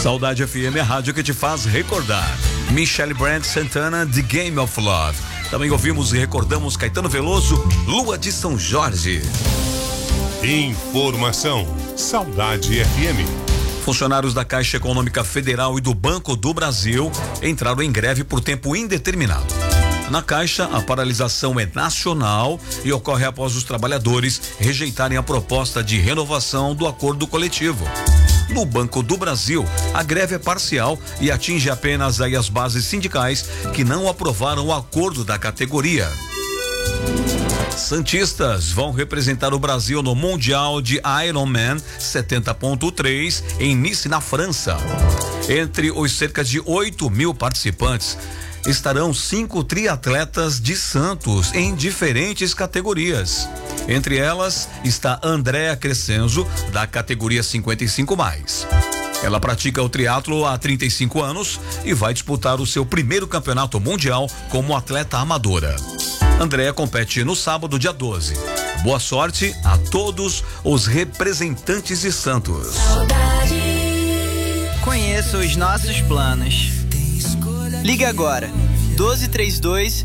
Saudade FM, a rádio que te faz recordar. Michelle Brandt, Santana, The Game of Love. Também ouvimos e recordamos Caetano Veloso, Lua de São Jorge. Informação, Saudade FM. Funcionários da Caixa Econômica Federal e do Banco do Brasil entraram em greve por tempo indeterminado. Na Caixa, a paralisação é nacional e ocorre após os trabalhadores rejeitarem a proposta de renovação do acordo coletivo. No Banco do Brasil, a greve é parcial e atinge apenas aí as bases sindicais que não aprovaram o acordo da categoria. Santistas vão representar o Brasil no Mundial de Ironman 70.3 em Nice, na França. Entre os cerca de 8.000 participantes, estarão 5 triatletas de Santos em diferentes categorias. Entre elas está Andréa Crescenzo, da categoria 55+. Ela pratica o triatlo há 35 anos e vai disputar o seu primeiro campeonato mundial como atleta amadora. Andréa compete no sábado, dia 12. Boa sorte a todos os representantes de Santos. Conheça os nossos planos. Ligue agora 1232